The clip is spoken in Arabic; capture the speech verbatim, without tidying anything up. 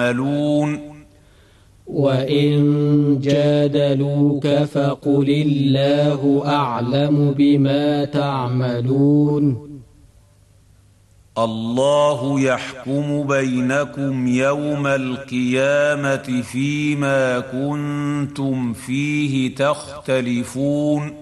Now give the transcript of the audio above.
تعملون وإن جادلوك فقل الله أعلم بما تعملون الله يحكم بينكم يوم القيامة فيما كنتم فيه تختلفون